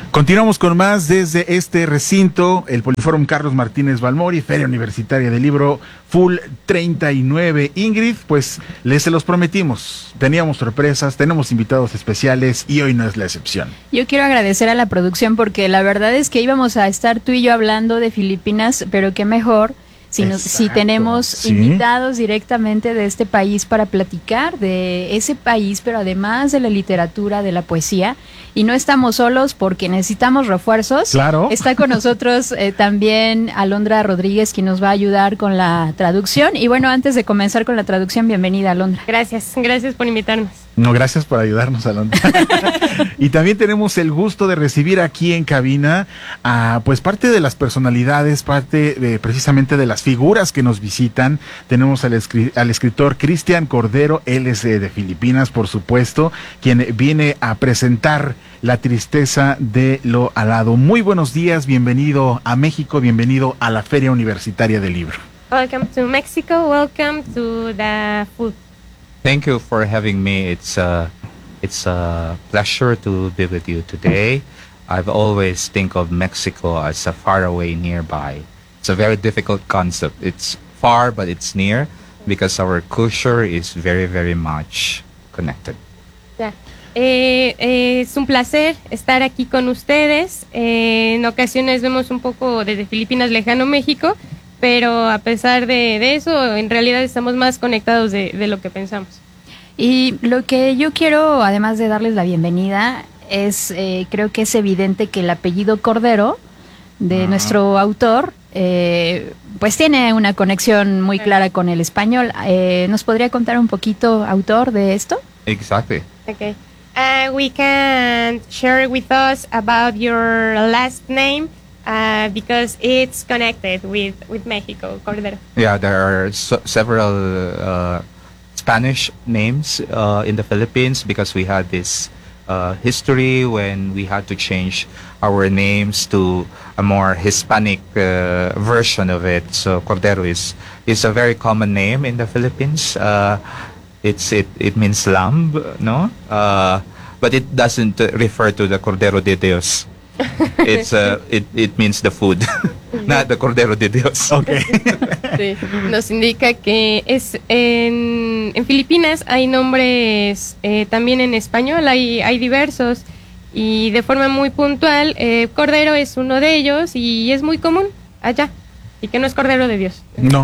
Continuamos con más desde este recinto, el Poliforum Carlos Martínez Balmori, Feria Universitaria del Libro Full 39. Ingrid, pues se los prometimos, teníamos sorpresas, tenemos invitados especiales y hoy no es la excepción. Yo quiero agradecer a la producción porque la verdad es que íbamos a estar tú y yo hablando de Filipinas, pero qué mejor si tenemos invitados directamente de este país para platicar de ese país, pero además de la literatura, de la poesía. Y no estamos solos porque necesitamos refuerzos. Claro. Está con nosotros también Alondra Rodríguez, quien nos va a ayudar con la traducción. Y bueno, antes de comenzar con la traducción, bienvenida, Alondra. Gracias por invitarnos. No, gracias por ayudarnos, Alondra. Y también tenemos el gusto de recibir aquí en cabina a pues parte de las personalidades, precisamente de las figuras que nos visitan. Tenemos al escritor Cristian Cordero, él es de Filipinas, por supuesto, quien viene a presentar La tristeza de lo alado. Muy buenos días, bienvenido a México, bienvenido a la Feria Universitaria del Libro. Welcome to Mexico, welcome to the food. Thank you for having me. It's a pleasure to be with you today. I've always think of Mexico as a far away nearby. It's a very difficult concept. It's far but it's near because our culture is very, very much connected. Yeah. Es un placer estar aquí con ustedes. En ocasiones vemos un poco desde Filipinas lejano México, pero a pesar de eso, en realidad estamos más conectados de lo que pensamos. Y lo que yo quiero, además de darles la bienvenida, es, creo que es evidente que el apellido Cordero de nuestro autor, pues tiene una conexión muy clara con el español. ¿Nos podría contar un poquito, autor, de esto? Exactly. Okay. We can share with us about your last name. Because it's connected with Mexico, Cordero. Yeah, there are several Spanish names in the Philippines because we had this history when we had to change our names to a more Hispanic version of it. So Cordero is a very common name in the Philippines. It means lamb, no? But it doesn't refer to the Cordero de Dios. It means the food, not the Cordero de Dios. Okay. Sí, nos indica que es en Filipinas hay nombres también en español, hay diversos y de forma muy puntual. Cordero es uno de ellos y es muy común allá. Y que no es Cordero de Dios. No,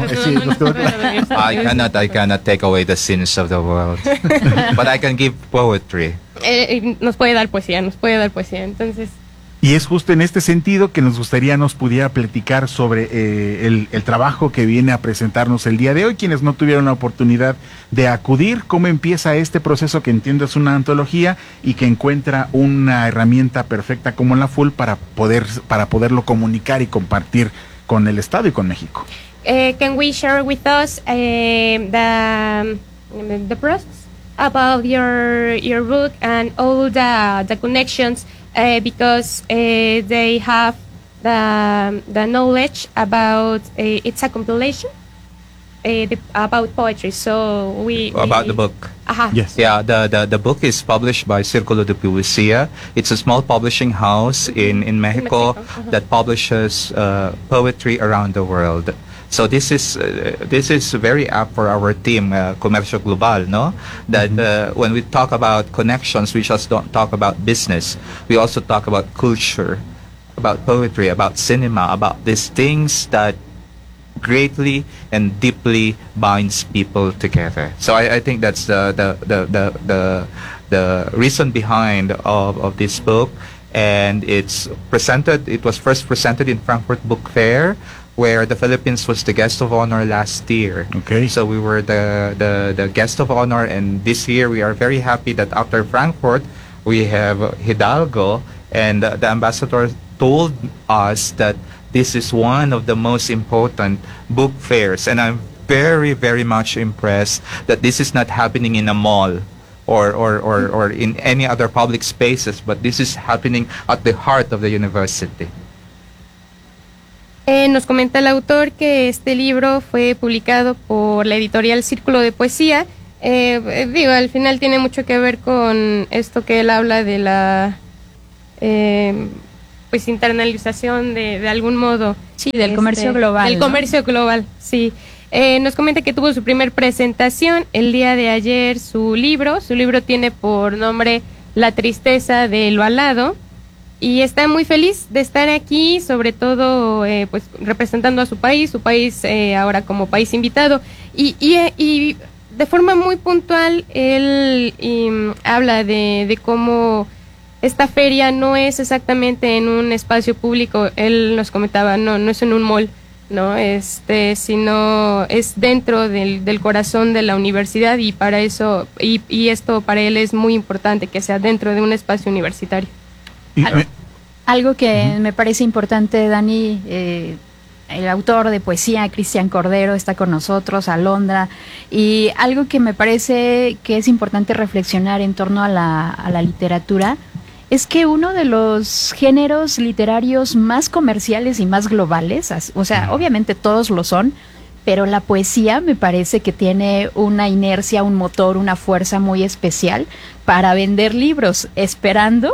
I cannot take away the sins of the world, but I can give poetry. Nos puede dar poesía, entonces. Y es justo en este sentido que nos gustaría nos pudiera platicar sobre el trabajo que viene a presentarnos el día de hoy, quienes no tuvieron la oportunidad de acudir, cómo empieza este proceso que entiendo es una antología y que encuentra una herramienta perfecta como la Full para poderlo comunicar y compartir con el Estado y con México. Can we share with us the process about your book and all the connections? Because they have the knowledge about it's a compilation about poetry. So about the book. Yes. Yeah, the book is published by Círculo de Poesía. It's a small publishing house in Mexico that publishes poetry around the world. So this is very apt for our team, Comercio Global, no? That when we talk about connections, we just don't talk about business. We also talk about culture, about poetry, about cinema, about these things that greatly and deeply binds people together. So I think that's the reason behind of this book, and it was first presented in Frankfurt Book Fair, where the Philippines was the guest of honor last year. Okay. So we were the guest of honor, and this year we are very happy that after Frankfurt, we have Hidalgo, and the ambassador told us that this is one of the most important book fairs, and I'm very, very much impressed that this is not happening in a mall or in any other public spaces, but this is happening at the heart of the university. Nos comenta el autor que este libro fue publicado por la editorial Círculo de Poesía. Al final tiene mucho que ver con esto que él habla de pues internalización de algún modo. Sí, del comercio global. Del comercio global, sí. Nos comenta que tuvo su primer presentación el día de ayer. Su libro tiene por nombre La tristeza de lo alado, y está muy feliz de estar aquí, sobre todo pues representando a su país ahora como país invitado, y de forma muy puntual él habla de cómo esta feria no es exactamente en un espacio público. Él nos comentaba, no es en un mall, no, sino es dentro del corazón de la universidad, y para eso, y esto para él es muy importante, que sea dentro de un espacio universitario. Algo que me parece importante, Dani, el autor de poesía, Cristian Cordero, está con nosotros, Alondra, y algo que me parece que es importante reflexionar en torno a la literatura, es que uno de los géneros literarios más comerciales y más globales, o sea, obviamente todos lo son, pero la poesía me parece que tiene una inercia, un motor, una fuerza muy especial para vender libros, esperando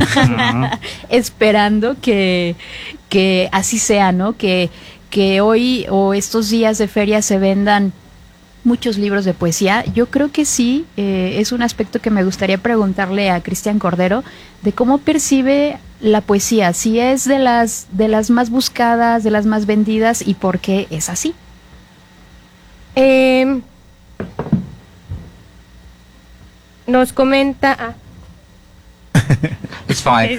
que así sea, ¿no? Que hoy o estos días de feria se vendan muchos libros de poesía. Yo creo que sí, es un aspecto que me gustaría preguntarle a Cristian Cordero, de cómo percibe la poesía, si es de las más buscadas, de las más vendidas, y por qué es así. Nos comenta... It's fine.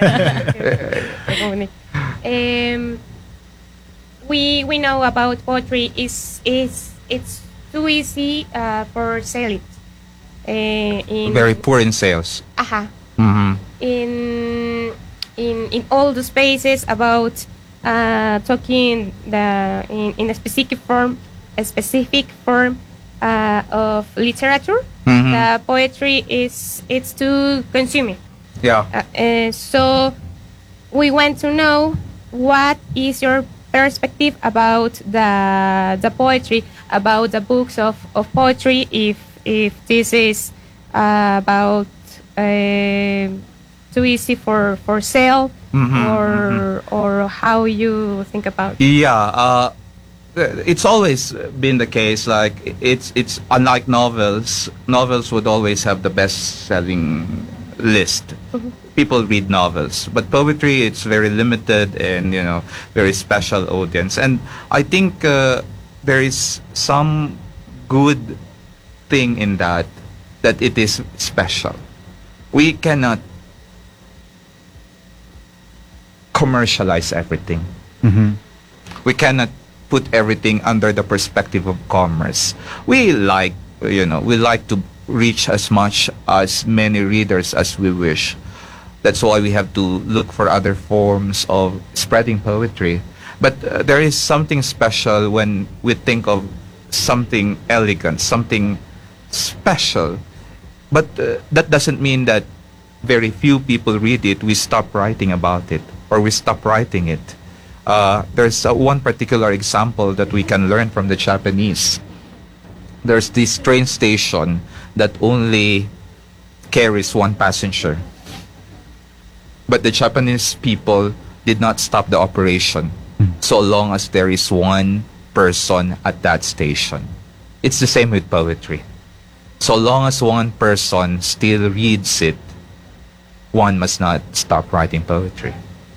We know about poetry. It's too easy for sale it. Very poor in sales. Mm-hmm. In all the spaces about talking in a specific form of literature. Mm-hmm. The poetry it's too consuming. Yeah. So we want to know what is your perspective about the poetry, about the books of poetry, if this is about too easy for sale, or how you think about it. Yeah, it's always been the case. Like it's unlike novels. Novels would always have the best-selling list. People read novels, but poetry, it's very limited and very special audience. And I think there is some good thing in that it is special. We cannot commercialize everything. Mm-hmm. We cannot put everything under the perspective of commerce. We like to reach as many readers as we wish. That's why we have to look for other forms of spreading poetry. But there is something special when we think of something elegant, something special. But that doesn't mean that very few people read it. We stop writing about it, or we stop writing it. There's one particular example that we can learn from the Japanese. There's this train station that only carries one passenger. But the Japanese people did not stop the operation so long as there is one person at that station. It's the same with poetry. So long as one person still reads it, one must not stop writing poetry.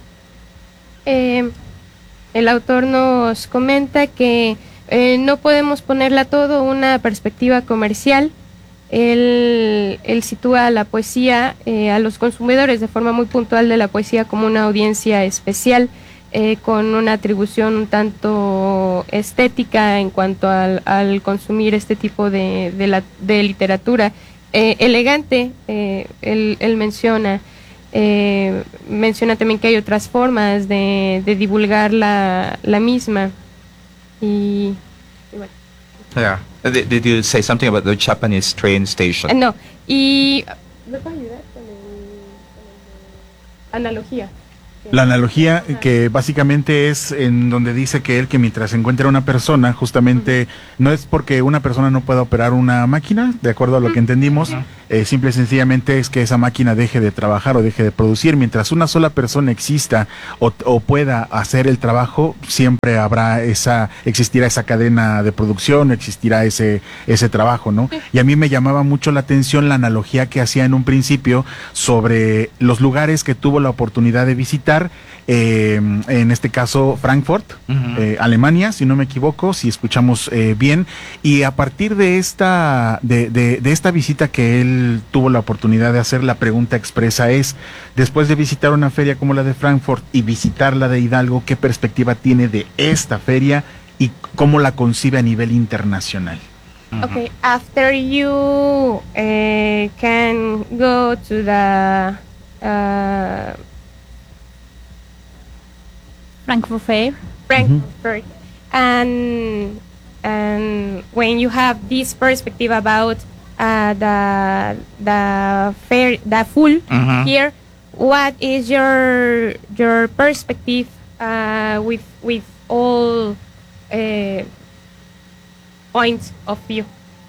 El autor nos comenta que no podemos ponerla todo una perspectiva comercial. Él sitúa la poesía, a los consumidores de forma muy puntual de la poesía, como una audiencia especial, con una atribución un tanto estética en cuanto al consumir este tipo de literatura elegante. Él menciona también que hay otras formas de divulgar la misma, y bueno. Yeah. Did you say something about the Japanese train station? No. Y ¿me puedes ayudar con analogía? La analogía que básicamente es en donde dice que mientras encuentra una persona, justamente no es porque una persona no pueda operar una máquina, de acuerdo a lo que entendimos, simple y sencillamente es que esa máquina deje de trabajar o deje de producir. Mientras una sola persona exista o pueda hacer el trabajo, siempre existirá esa cadena de producción, existirá ese trabajo, ¿no? Y a mí me llamaba mucho la atención la analogía que hacía en un principio sobre los lugares que tuvo la oportunidad de visitar, en este caso Frankfurt, Alemania, si no me equivoco, si escuchamos bien, y a partir de esta visita que él tuvo la oportunidad de hacer, la pregunta expresa es, después de visitar una feria como la de Frankfurt y visitar la de Hidalgo, ¿qué perspectiva tiene de esta feria y cómo la concibe a nivel internacional? Okay, after you can go to the Frankfurt Fair. Frankfurt, and when you have this perspective about the fair, the full here, what is your perspective with all points of view?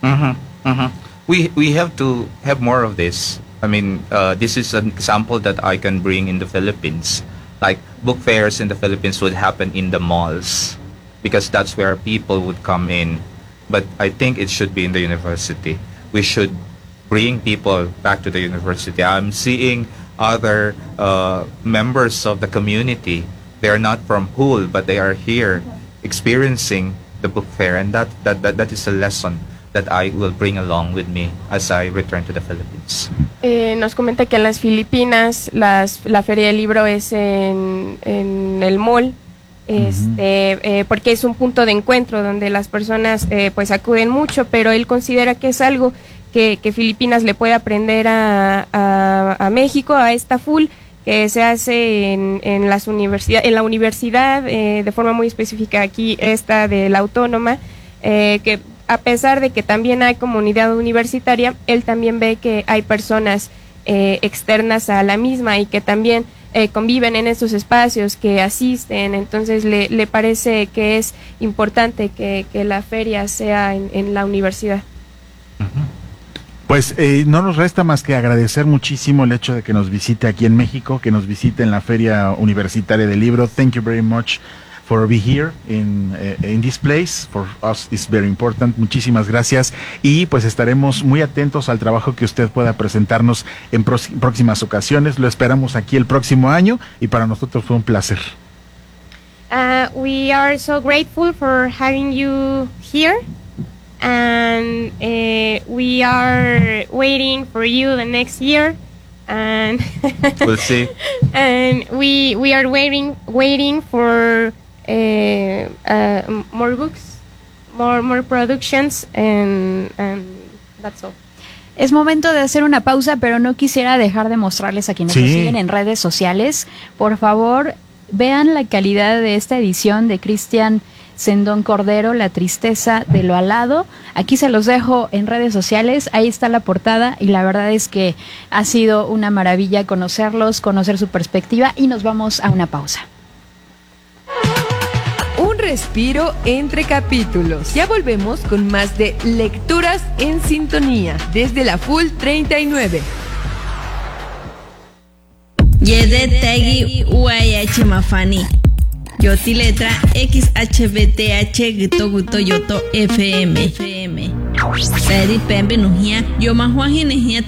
We have to have more of this. I mean, this is an example that I can bring in the Philippines. Like book fairs in the Philippines would happen in the malls because that's where people would come in. But I think it should be in the university. We should bring people back to the university. I'm seeing other members of the community. They're not from Pool, but they are here experiencing the book fair, and that is a lesson that I will bring along with me as I return to the Philippines. Nos comenta que en las Filipinas la feria del libro es en el mall, porque es un punto de encuentro donde las personas pues acuden mucho, pero él considera que es algo que Filipinas le puede aprender a México, a esta FUL, que se hace en la universidad, de forma muy específica aquí, esta de la Autónoma, que a pesar de que también hay comunidad universitaria, él también ve que hay personas externas a la misma y que también conviven en esos espacios, que asisten. Entonces le parece que es importante que la feria sea en la universidad. Pues no nos resta más que agradecer muchísimo el hecho de que nos visite aquí en México, que nos visite en la Feria Universitaria del Libro. Thank you very much for being here in this place. For us it's very important. Muchísimas gracias, y pues estaremos muy atentos al trabajo que usted pueda presentarnos en próximas ocasiones. Lo esperamos aquí el próximo año y para nosotros fue un placer. We are so grateful for having you here, and we are waiting for you the next year, and we'll see. And we are waiting for more books, more productions, and that's all. Es momento de hacer una pausa, pero no quisiera dejar de mostrarles a quienes nos siguen en redes sociales. Por favor, vean la calidad de esta edición de Cristian Sendón Cordero, La tristeza de lo alado. Aquí se los dejo en redes sociales, ahí está la portada, y la verdad es que ha sido una maravilla conocerlos, conocer su perspectiva, y nos vamos a una pausa. Un respiro entre capítulos. Ya volvemos con más de Lecturas en Sintonía desde la Full 39. Yede Tegi UAH Mafani. Yoti letra XHBTH Gito Guto Yoto FM. Seri Pembe Nuhia. Yo Mahuaji Nehia